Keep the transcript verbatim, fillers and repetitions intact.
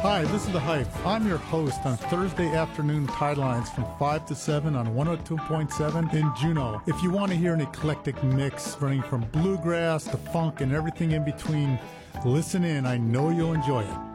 Hi, this is The Hype. I'm your host on Thursday afternoon Tidelines from five to seven on one oh two point seven in Juneau. If you want to hear an eclectic mix running from bluegrass to funk and everything in between, listen in. I know you'll enjoy it.